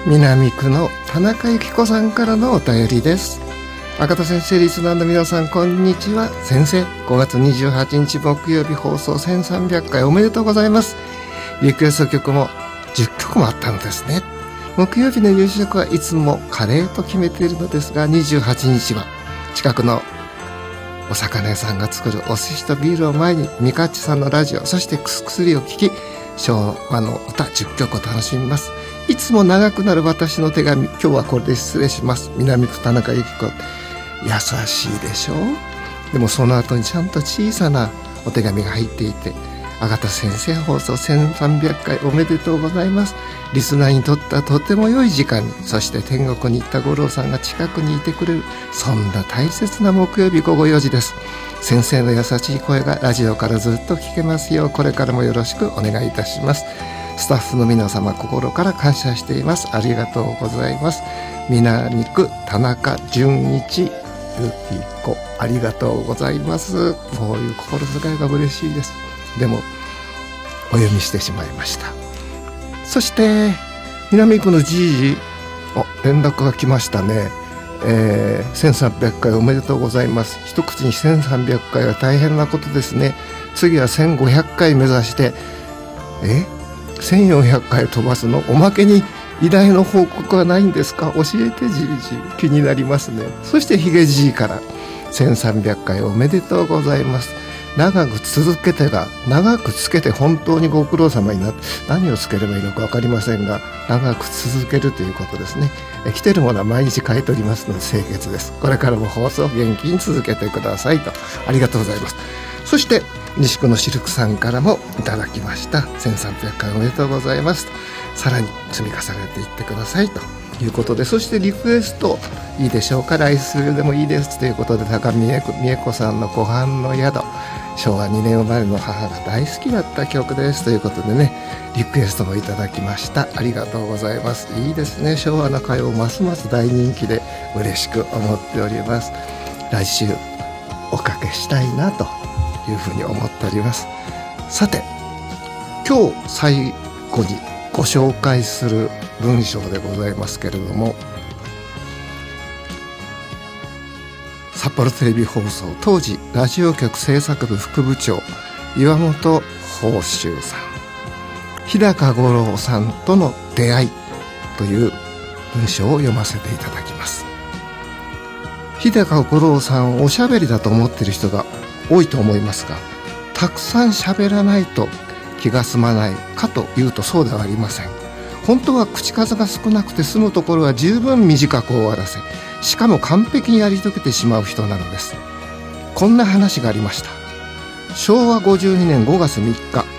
南区の田中由紀子さんからのお便りです。赤田先生、リスナーの皆さん、こんにちは。先生、5月28日木曜日放送1300回おめでとうございます。リクエスト曲も10曲もあったのですね。木曜日の夕食はいつもカレーと決めているのですが、28日は近くのお魚屋さんが作るお寿司とビールを前に、ミカッチさんのラジオ、そして薬を聴き、昭和の歌10曲を楽しみます。いつも長くなる私の手紙、今日はこれで失礼します。南区田中由紀子。優しいでしょう。でもその後にちゃんと小さなお手紙が入っていて、赤田先生、放送1300回おめでとうございます。リスナーにとってはとても良い時間に、そして天国に行った五郎さんが近くにいてくれる、そんな大切な木曜日午後4時です。先生の優しい声がラジオからずっと聞けますよう、これからもよろしくお願いいたします。スタッフの皆様、心から感謝しています。ありがとうございます。南区田中純一由紀子、ありがとうございます。こういう心遣いが嬉しいです。でもお読みしてしまいました。そして南区のじい連絡が来ましたね。1300回おめでとうございます。一口に1300回は大変なことですね。次は1500回目指して、1400回飛ばすの。おまけに依頼の報告はないんですか？教えてじいじ、気になりますね。そしてひげじいから1300回おめでとうございます。長く続けてが長くつけて本当にご苦労様になって、何をつければいいのか分かりませんが、長く続けるということですね。来てるものは毎日買い取りますので清潔です。これからも放送元気に続けてくださいと。ありがとうございます。そして西区のシルクさんからもいただきました。1300回おめでとうございますと。さらに積み重ねていってくださいということで、そしてリクエストいいでしょうか。来週でもいいですということで、高見恵子さんの湖畔の宿、昭和2年生まれの母が大好きだった曲ですということでね、リクエストもいただきました。ありがとうございます。いいですね。昭和の歌謡ますます大人気で嬉しく思っております。来週おかけしたいなというふうに思っております。さて、今日最後にご紹介する文章でございますけれども、札幌テレビ放送当時ラジオ局制作部副部長岩本宝州さん、日高五郎さんとの出会いという文章を読ませていただきます。日高五郎さん、おしゃべりだと思っている人が多いと思いますが、たくさんしゃべらないと気が済まないかというとそうではありません。本当は口数が少なくて済むところは十分短く終わらせ、しかも完璧にやり遂げてしまう人なのです。こんな話がありました。昭和52年5月3日、